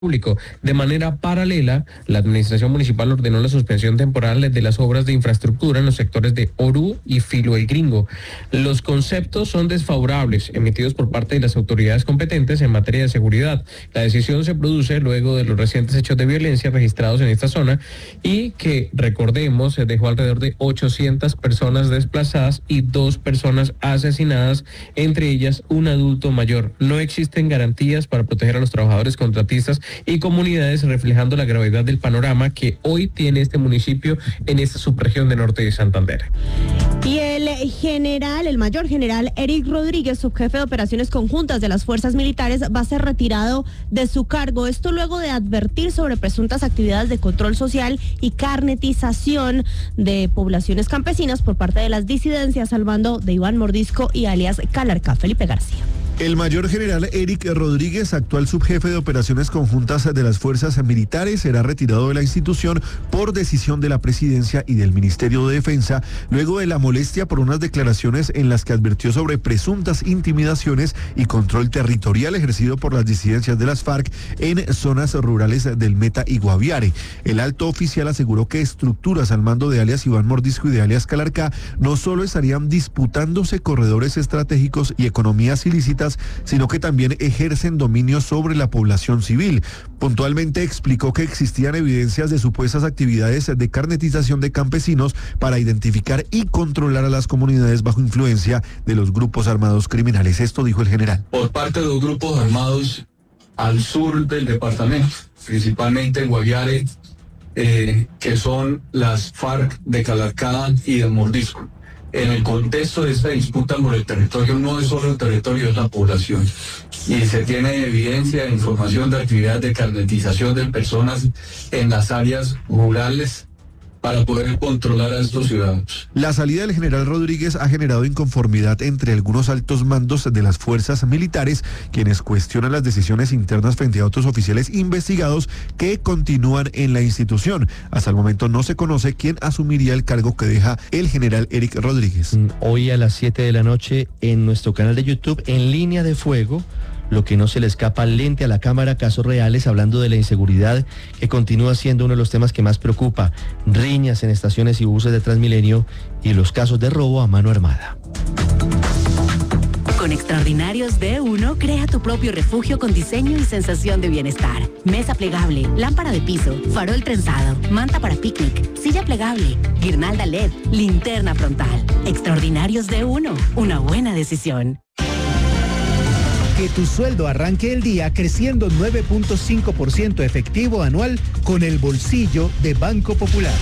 público. De manera paralela, la administración municipal ordenó la suspensión temporal de las obras de infraestructura en los sectores de Orú y Filo el Gringo. Los conceptos son desfavorables, emitidos por parte de las autoridades competentes en materia de seguridad. La decisión se produce luego de los recientes hechos de violencia registrados en esta zona y que, recordemos, dejó alrededor de 800 personas desplazadas y 2 personas asesinadas, entre ellas un adulto mayor. No existen garantías para proteger a los trabajadores contratistas y comunidades, reflejando la gravedad del panorama que hoy tiene este municipio en esta subregión de norte de Santander. Y el mayor general Eric Rodríguez, subjefe de operaciones conjuntas de las fuerzas militares, va a ser retirado de su cargo. Esto luego de advertir sobre presuntas actividades de control social y carnetización de poblaciones campesinas por parte de las disidencias al mando de Iván Mordisco y alias Calarcá. Felipe García. El mayor general Eric Rodríguez, actual subjefe de operaciones conjuntas de las fuerzas militares, será retirado de la institución por decisión de la presidencia y del Ministerio de Defensa, luego de la molestia por unas declaraciones en las que advirtió sobre presuntas intimidaciones y control territorial ejercido por las disidencias de las FARC en zonas rurales del Meta y Guaviare. El alto oficial aseguró que estructuras al mando de alias Iván Mordisco y de alias Calarcá no solo estarían disputándose corredores estratégicos y economías ilícitas, sino que también ejercen dominio sobre la población civil. Puntualmente explicó que existían evidencias de supuestas actividades de carnetización de campesinos para identificar y controlar a las comunidades bajo influencia de los grupos armados criminales. Esto dijo el general. Por parte de los grupos armados al sur del departamento, principalmente en Guaviare, que son las FARC de Calarcá y de Mordisco. En el contexto de esta disputa por el territorio, no es solo el territorio, es la población. Y se tiene evidencia e información de actividades de carnetización de personas en las áreas rurales para poder controlar a estos ciudadanos. La salida del general Rodríguez ha generado inconformidad entre algunos altos mandos de las fuerzas militares, quienes cuestionan las decisiones internas frente a otros oficiales investigados que continúan en la institución. Hasta el momento no se conoce quién asumiría el cargo que deja el general Eric Rodríguez. Hoy a las 7 de la noche en nuestro canal de YouTube, En Línea de Fuego, lo que no se le escapa lente a la cámara, casos reales, hablando de la inseguridad, que continúa siendo uno de los temas que más preocupa, riñas en estaciones y buses de Transmilenio y los casos de robo a mano armada. Con Extraordinarios D1, crea tu propio refugio con diseño y sensación de bienestar. Mesa plegable, lámpara de piso, farol trenzado, manta para picnic, silla plegable, guirnalda LED, linterna frontal. Extraordinarios D1, una buena decisión. Que tu sueldo arranque el día creciendo 9.5% efectivo anual con el bolsillo de Banco Popular.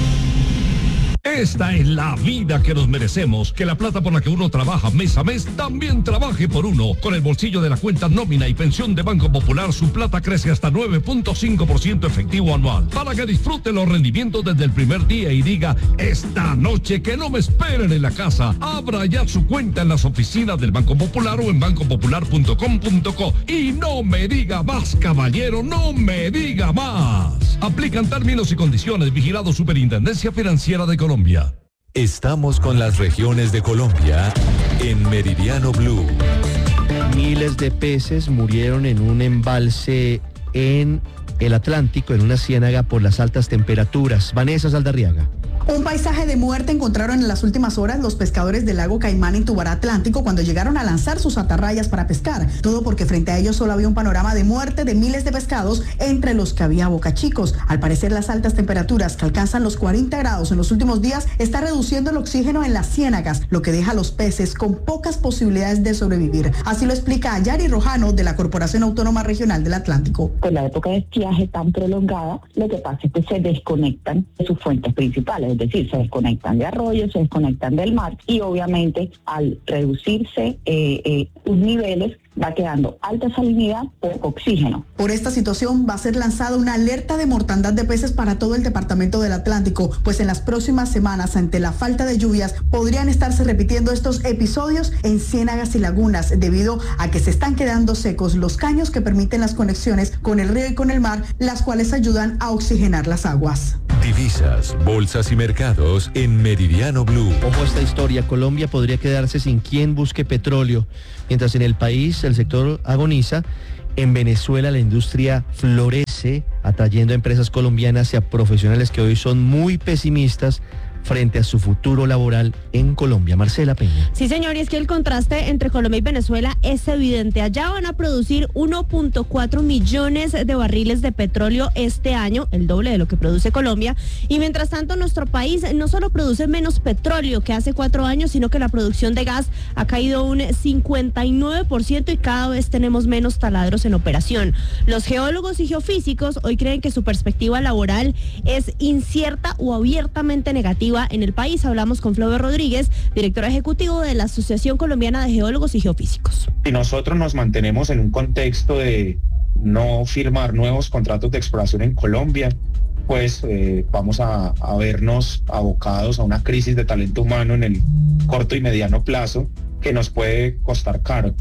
Esta es la vida que nos merecemos, que la plata por la que uno trabaja mes a mes también trabaje por uno. Con el bolsillo de la cuenta nómina y pensión de Banco Popular, su plata crece hasta 9.5% efectivo anual, para que disfrute los rendimientos desde el primer día y diga, esta noche que no me esperen en la casa. Abra ya su cuenta en las oficinas del Banco Popular o en bancopopular.com.co. Y no me diga más, caballero, no me diga más. Aplican términos y condiciones. Vigilado Superintendencia Financiera de Colombia. Estamos con las regiones de Colombia en Meridiano Blue. Miles de peces murieron en un embalse en el Atlántico, en una ciénaga, por las altas temperaturas. Vanessa Saldarriaga. Un paisaje de muerte encontraron en las últimas horas los pescadores del lago Caimán en Tubará Atlántico cuando llegaron a lanzar sus atarrayas para pescar. Todo porque frente a ellos solo había un panorama de muerte de miles de pescados, entre los que había bocachicos. Al parecer, las altas temperaturas que alcanzan los 40 grados en los últimos días está reduciendo el oxígeno en las ciénagas, lo que deja a los peces con pocas posibilidades de sobrevivir. Así lo explica Yari Rojano de la Corporación Autónoma Regional del Atlántico. Con la época de estiaje tan prolongada, lo que pasa es que se desconectan de sus fuentes principales. Es decir, se desconectan de arroyos, se desconectan del mar y obviamente al reducirse sus niveles va quedando alta salinidad, poco oxígeno. Por esta situación va a ser lanzada una alerta de mortandad de peces para todo el departamento del Atlántico, pues en las próximas semanas, ante la falta de lluvias, podrían estarse repitiendo estos episodios en ciénagas y lagunas, debido a que se están quedando secos los caños que permiten las conexiones con el río y con el mar, las cuales ayudan a oxigenar las aguas. Divisas, bolsas y mercados en Meridiano Blue. Ojo a esta historia, Colombia podría quedarse sin quien busque petróleo, mientras en el país el sector agoniza En Venezuela la industria florece, atrayendo a empresas colombianas y a profesionales que hoy son muy pesimistas frente a su futuro laboral en Colombia. Marcela Peña. Sí, señor, y es que el contraste entre Colombia y Venezuela es evidente. Allá van a producir 1.4 millones de barriles de petróleo este año, el doble de lo que produce Colombia, y mientras tanto nuestro país no solo produce menos petróleo que hace 4 años, sino que la producción de gas ha caído un 59% y cada vez tenemos menos taladros en operación. Los geólogos y geofísicos hoy creen que su perspectiva laboral es incierta o abiertamente negativa en el país. Hablamos con Flavio Rodríguez, director ejecutivo de la Asociación Colombiana de Geólogos y Geofísicos. Si nosotros nos mantenemos en un contexto de no firmar nuevos contratos de exploración en Colombia, pues vamos a vernos abocados a una crisis de talento humano en el corto y mediano plazo que nos puede costar caro.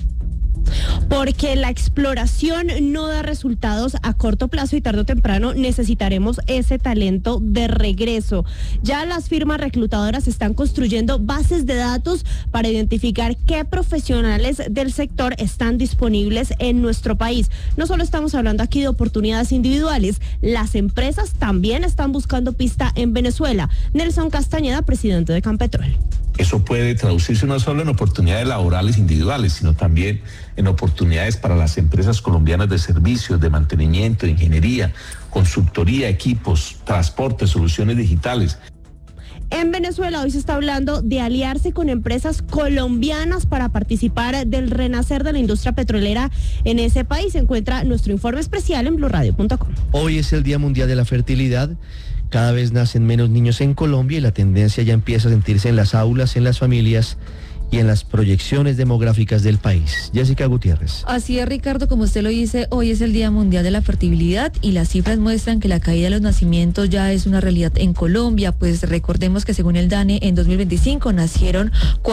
Porque la exploración no da resultados a corto plazo y tarde o temprano necesitaremos ese talento de regreso. Ya las firmas reclutadoras están construyendo bases de datos para identificar qué profesionales del sector están disponibles en nuestro país. No solo estamos hablando aquí de oportunidades individuales, las empresas también están buscando pista en Venezuela. Nelson Castañeda, presidente de Campetrol. Eso puede traducirse no solo en oportunidades laborales individuales, sino también en oportunidades para las empresas colombianas de servicios, de mantenimiento, de ingeniería, consultoría, equipos, transporte, soluciones digitales. En Venezuela hoy se está hablando de aliarse con empresas colombianas para participar del renacer de la industria petrolera en ese país. Se encuentra nuestro informe especial en blurradio.com. Hoy es el Día Mundial de la Fertilidad. Cada vez nacen menos niños en Colombia y la tendencia ya empieza a sentirse en las aulas, en las familias y en las proyecciones demográficas del país. Jessica Gutiérrez. Así es, Ricardo, como usted lo dice, hoy es el Día Mundial de la Fertilidad y las cifras muestran que la caída de los nacimientos ya es una realidad en Colombia, pues recordemos que según el DANE en 2025 nacieron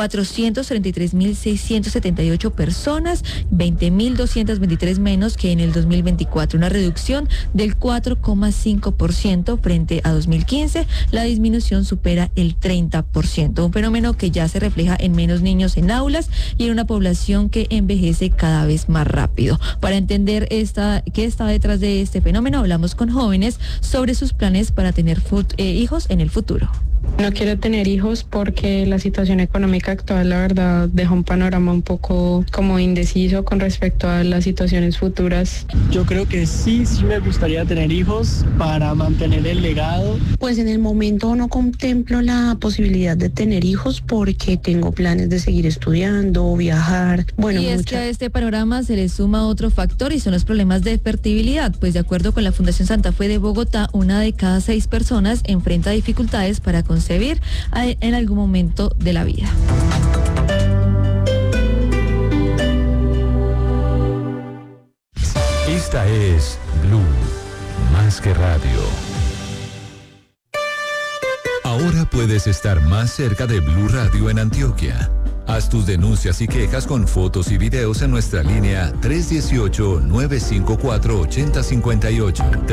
433.678 personas, 20.223 menos que en el 2024, una reducción del 4,5% frente a 2015, la disminución supera el 30%, un fenómeno que ya se refleja en menos niños en aulas y en una población que envejece cada vez más rápido. Para entender qué está detrás de este fenómeno, hablamos con jóvenes sobre sus planes para tener hijos en el futuro. No quiero tener hijos porque la situación económica actual, la verdad, deja un panorama un poco como indeciso con respecto a las situaciones futuras. Yo creo que sí me gustaría tener hijos para mantener el legado. Pues en el momento no contemplo la posibilidad de tener hijos porque tengo planes de seguir estudiando, viajar. Bueno, y es que a este panorama se le suma otro factor y son los problemas de fertilidad, pues de acuerdo con la Fundación Santa Fe de Bogotá, 1 de cada 6 personas enfrenta dificultades para concebir en algún momento de la vida. Esta es Blue, más que radio. Ahora puedes estar más cerca de Blue Radio en Antioquia. Haz tus denuncias y quejas con fotos y videos en nuestra línea 318-954-8058.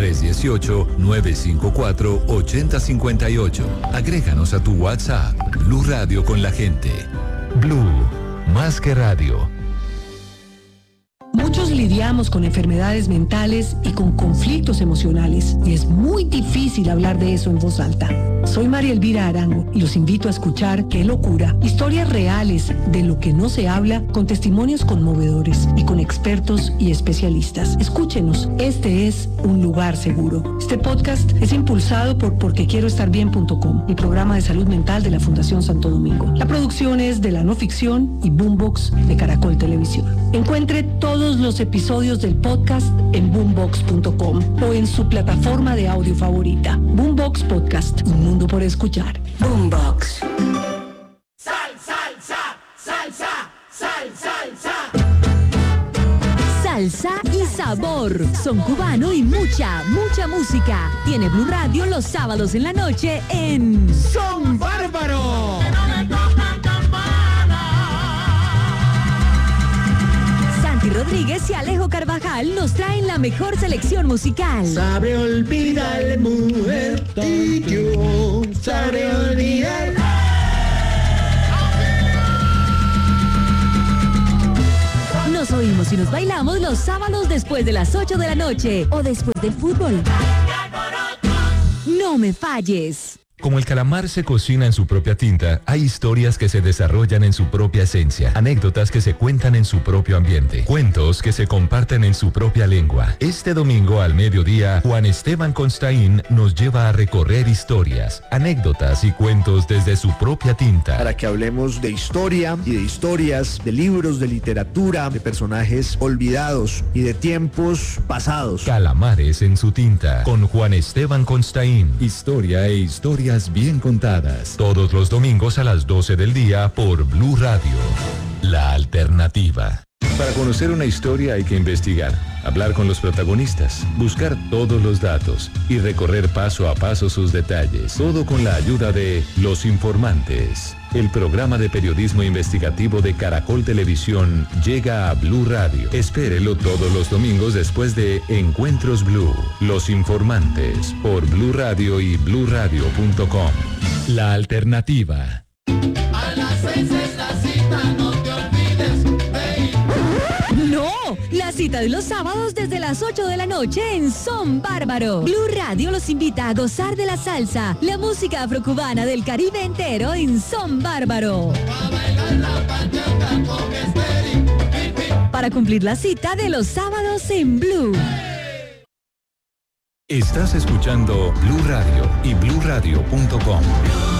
318-954-8058. Agréganos a tu WhatsApp. Blue Radio con la gente. Blue, más que radio. Muchos lidiamos con enfermedades mentales y con conflictos emocionales y es muy difícil hablar de eso en voz alta. Soy María Elvira Arango y los invito a escuchar Qué Locura, historias reales de lo que no se habla con testimonios conmovedores y con expertos y especialistas. Escúchenos, este es un lugar seguro. Este podcast es impulsado por porquequieroestarbien.com, el programa de salud mental de la Fundación Santo Domingo. La producción es de La No Ficción y Boombox de Caracol Televisión. Encuentre todos los episodios del podcast en boombox.com o en su plataforma de audio favorita. Boombox Podcast, un mundo por escuchar. Boombox. Salsa y sabor, son cubano y mucha música. Tiene Blue Radio los sábados en la noche en Son Bárbaro. Santi Rodríguez y Alejo Carvajal nos traen la mejor selección musical. Sabe olvidar, mujer, y yo sabré olvidar. Nos oímos y nos bailamos los sábados después de las 8 de la noche o después del fútbol. No me falles. Como el calamar se cocina en su propia tinta, hay historias que se desarrollan en su propia esencia, anécdotas que se cuentan en su propio ambiente, cuentos que se comparten en su propia lengua. Este domingo al mediodía, Juan Esteban Constaín nos lleva a recorrer historias, anécdotas y cuentos desde su propia tinta. Para que hablemos de historia y de historias, de libros, de literatura, de personajes olvidados y de tiempos pasados. Calamares en su tinta, con Juan Esteban Constaín. Historia e historias bien contadas. Todos los domingos a las 12 del día por Blue Radio. La alternativa. Para conocer una historia hay que investigar, hablar con los protagonistas, buscar todos los datos y recorrer paso a paso sus detalles. Todo con la ayuda de Los Informantes. El programa de periodismo investigativo de Caracol Televisión llega a Blue Radio. Espérelo todos los domingos después de Encuentros Blue. Los Informantes por Blue Radio y bluradio.com. La alternativa. A las 6 es la cita, no te olvides de ir. No, la cita de los sábados desde las 8 de la noche en Son Bárbaro. Blue Radio los invita a gozar de la salsa, la música afrocubana del Caribe entero en Son Bárbaro. Para cumplir la cita de los sábados en Blue. Estás escuchando Blue Radio y bluradio.com.